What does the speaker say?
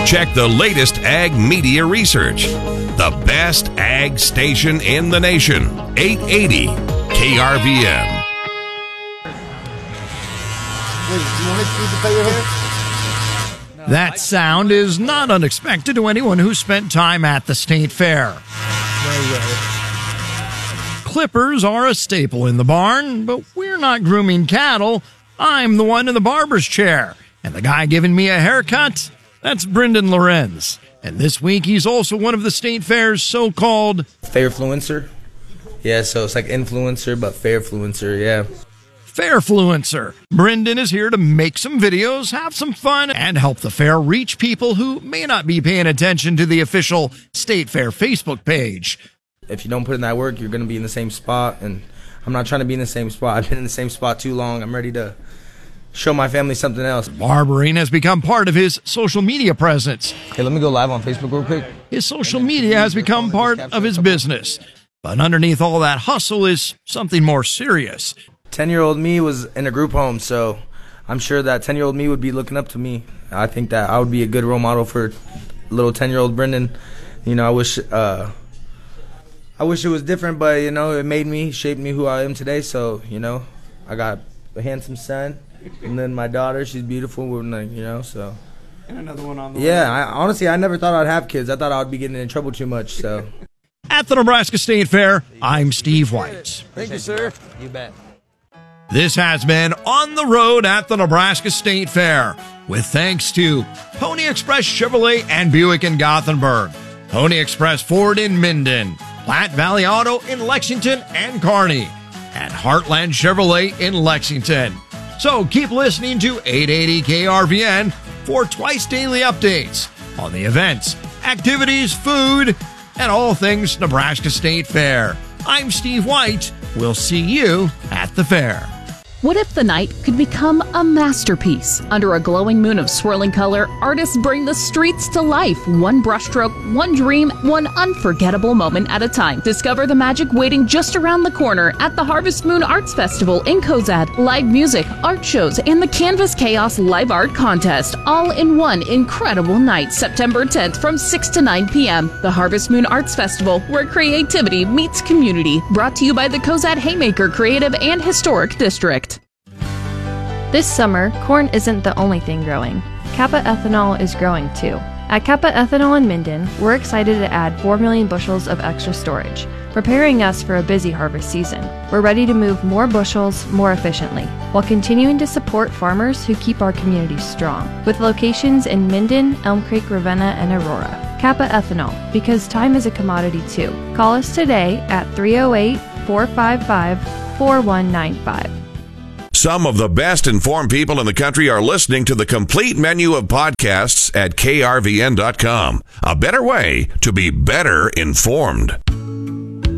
Check the latest ag media research. The best ag station in the nation. 880 KRVN. That sound is not unexpected to anyone who spent time at the State Fair. Clippers are a staple in the barn, but we're not grooming cattle. I'm the one in the barber's chair, and the guy giving me a haircut, that's Brendan Lorenz. And this week, he's also one of the State Fair's so-called Fairfluencer. Yeah, so it's like influencer, but Fairfluencer, yeah. Fairfluencer. Brendan is here to make some videos, have some fun, and help the fair reach people who may not be paying attention to the official State Fair Facebook page. If you don't put in that work, you're going to be in the same spot, and I'm not trying to be in the same spot. I've been in the same spot too long. I'm ready to show my family something else. Barbering has become part of his social media presence. Hey, let me go live on Facebook real quick. His social media has become part of his business. But underneath all that hustle is something more serious. 10-year-old me was in a group home, so I'm sure that 10-year-old me would be looking up to me. I think that I would be a good role model for little 10-year-old Brendan. You know, I wish it was different, but, you know, it made me, shaped me who I am today. So, you know, I got a handsome son. And then my daughter, she's beautiful, you know, so. And another one on the way. Honestly, I never thought I'd have kids. I thought I would be getting in trouble too much, so. At the Nebraska State Fair, I'm Steve White. Thank you, sir. You bet. This has been On the Road at the Nebraska State Fair, with thanks to Pony Express Chevrolet and Buick in Gothenburg, Pony Express Ford in Minden, Platte Valley Auto in Lexington and Kearney, and Heartland Chevrolet in Lexington. So keep listening to 880 KRVN for twice daily updates on the events, activities, food, and all things Nebraska State Fair. I'm Steve White. We'll see you at the fair. What if the night could become a masterpiece? Under a glowing moon of swirling color, artists bring the streets to life. One brushstroke, one dream, one unforgettable moment at a time. Discover the magic waiting just around the corner at the Harvest Moon Arts Festival in Cozad. Live music, art shows, and the Canvas Chaos Live Art Contest, all in one incredible night, September 10th from 6 to 9 p.m. The Harvest Moon Arts Festival, where creativity meets community. Brought to you by the Cozad Haymaker Creative and Historic District. This summer, corn isn't the only thing growing. Kappa Ethanol is growing too. At Kappa Ethanol in Minden, we're excited to add 4 million bushels of extra storage, preparing us for a busy harvest season. We're ready to move more bushels more efficiently, while continuing to support farmers who keep our communities strong, with locations in Minden, Elm Creek, Ravenna, and Aurora. Kappa Ethanol, because time is a commodity too. Call us today at 308-455-4195. Some of the best informed people in the country are listening to the complete menu of podcasts at krvn.com. A better way to be better informed.